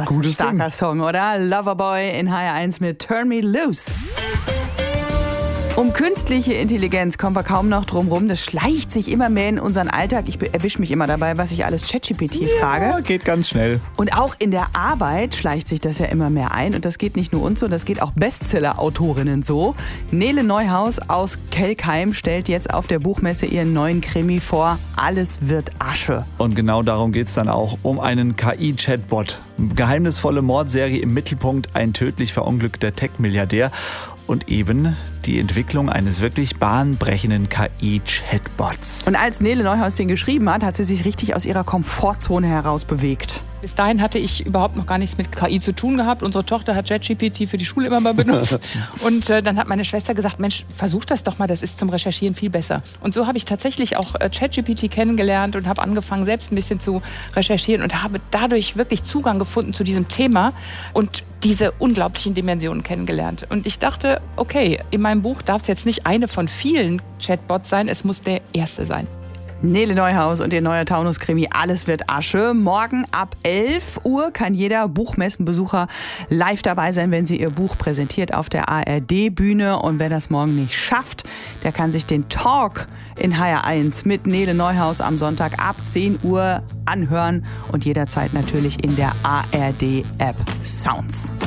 Was für ein starker Song, oder? Loverboy in HR1 mit Turn Me Loose. Um künstliche Intelligenz kommen wir kaum noch drum rum. Das schleicht sich immer mehr in unseren Alltag. Ich erwische mich immer dabei, was ich alles ChatGPT frage. Ja, geht ganz schnell. Und auch in der Arbeit schleicht sich das ja immer mehr ein. Und das geht nicht nur uns so, das geht auch Bestseller-Autorinnen so. Nele Neuhaus aus Kelkheim stellt jetzt auf der Buchmesse ihren neuen Krimi vor. Alles wird Asche. Und genau darum geht es dann auch, um einen KI-Chatbot. Geheimnisvolle Mordserie im Mittelpunkt, ein tödlich verunglückter Tech-Milliardär. Und eben die Entwicklung eines wirklich bahnbrechenden KI-Chatbots. Und als Nele Neuhaus den geschrieben hat sie sich richtig aus ihrer Komfortzone heraus bewegt. Bis dahin hatte ich überhaupt noch gar nichts mit KI zu tun gehabt. Unsere Tochter hat ChatGPT für die Schule immer mal benutzt. Und dann hat meine Schwester gesagt, Mensch, versuch das doch mal, das ist zum Recherchieren viel besser. Und so habe ich tatsächlich auch ChatGPT kennengelernt und habe angefangen, selbst ein bisschen zu recherchieren und habe dadurch wirklich Zugang gefunden zu diesem Thema und diese unglaublichen Dimensionen kennengelernt. Und ich dachte, okay, in meinem Buch darf es jetzt nicht eine von vielen Chatbots sein, es muss der erste sein. Nele Neuhaus und ihr neuer Taunus-Krimi Alles wird Asche. Morgen ab 11 Uhr kann jeder Buchmessenbesucher live dabei sein, wenn sie ihr Buch präsentiert auf der ARD-Bühne. Und wer das morgen nicht schafft, der kann sich den Talk in HR1 mit Nele Neuhaus am Sonntag ab 10 Uhr anhören und jederzeit natürlich in der ARD-App Sounds.